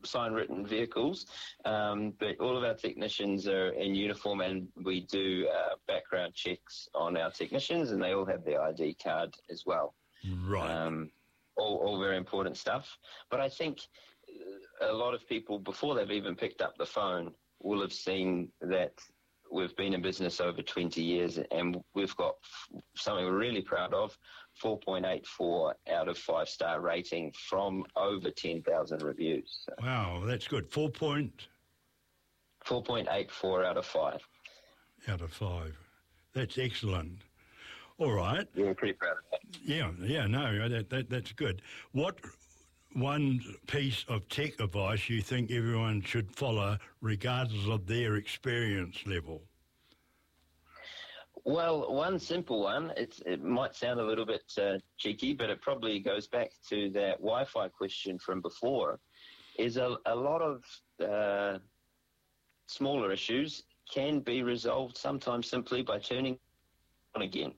sign-written vehicles, but all of our technicians are in uniform, and we do background checks on our technicians, and they all have their ID card as well. Right. All very important stuff. But I think a lot of people, before they've even picked up the phone, will have seen that we've been in business over 20 years, and we've got something we're really proud of, 4.84 out of 5-star rating from over 10,000 reviews. So Wow, that's good. 4.84 out of 5. Out of 5. That's excellent. All right. Yeah, we're pretty proud of that. That's good. What one piece of tech advice you think everyone should follow regardless of their experience level? Well, one simple one, it might sound a little bit cheeky, but it probably goes back to that Wi-Fi question from before, is a lot of smaller issues can be resolved sometimes simply by turning on again.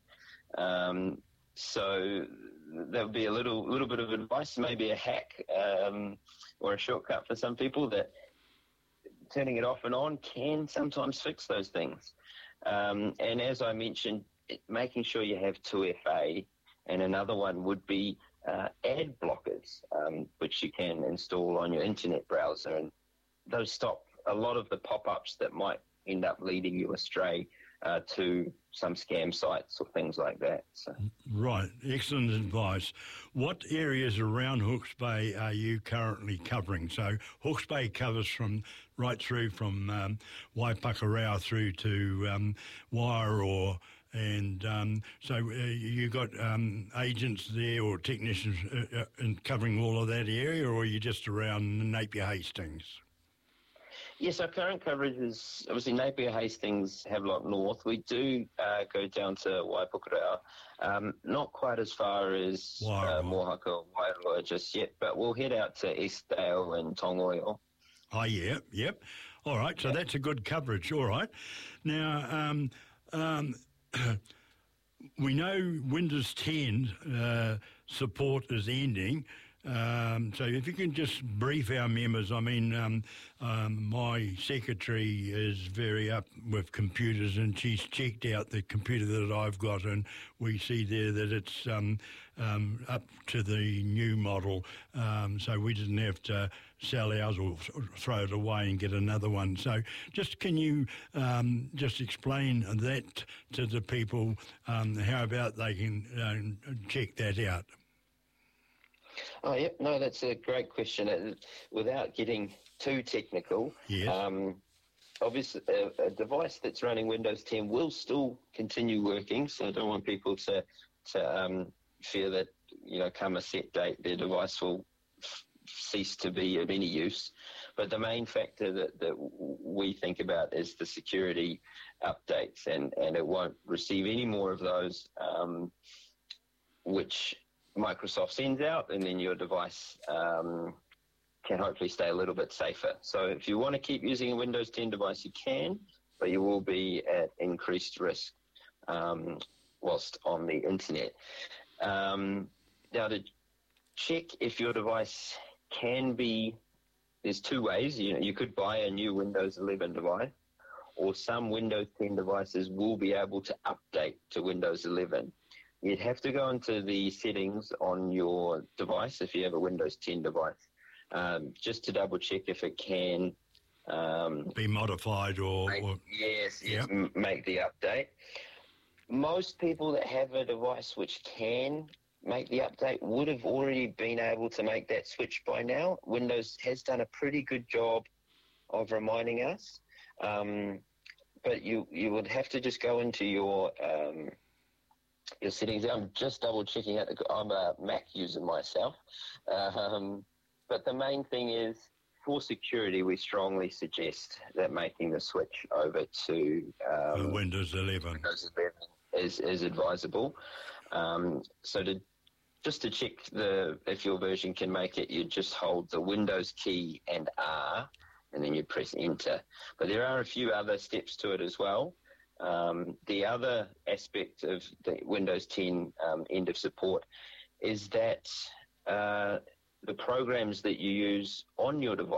So that would be a little bit of advice, maybe a hack or a shortcut for some people, that turning it off and on can sometimes fix those things. And as I mentioned, making sure you have 2FA, and another one would be ad blockers, which you can install on your internet browser, and those stop a lot of the pop-ups that might end up leading you astray to some scam sites or things like that. So. Right, excellent advice. What areas around Hawke's Bay are you currently covering? So Hawke's Bay covers right through from Waipakarau through to Wairoa, and so you got agents there or technicians covering all of that area, or are you just around Napier Hastings? Yes, our current coverage is obviously Napier, Hastings, Havelock North. We do go down to Waipukurau, not quite as far as Mohaka or Wairoa just yet, but we'll head out to Eastdale and Tongoio. Oh, yep. All right, so that's a good coverage. All right. Now, we know Windows 10 support is ending. So if you can just brief our members, I mean, my secretary is very up with computers, and she's checked out the computer that I've got, and we see there that it's up to the new model, so we didn't have to sell ours or throw it away and get another one. So just can you just explain that to the people, how about they can check that out? Oh, yeah, no, that's a great question. Without getting too technical, yes. Obviously a device that's running Windows 10 will still continue working, so I don't want people to fear that, come a set date, their device will cease to be of any use. But the main factor that we think about is the security updates, and it won't receive any more of those, which Microsoft sends out, and then your device can hopefully stay a little bit safer. So if you want to keep using a Windows 10 device, you can, but you will be at increased risk whilst on the internet. Now, to check if your device can be, there's two ways. You could buy a new Windows 11 device, or some Windows 10 devices will be able to update to Windows 11. You'd have to go into the settings on your device if you have a Windows 10 device, just to double check if it can be modified make the update. Most people that have a device which can make the update would have already been able to make that switch by now. Windows has done a pretty good job of reminding us, but you would have to just go into your settings. I'm just double checking out. I'm a Mac user myself, but the main thing is, for security, we strongly suggest that making the switch over to Windows 11 is advisable. So to check if your version can make it, you just hold the Windows key and R, and then you press Enter. But there are a few other steps to it as well. The other aspect of the Windows 10 end of support is that the programs that you use on your device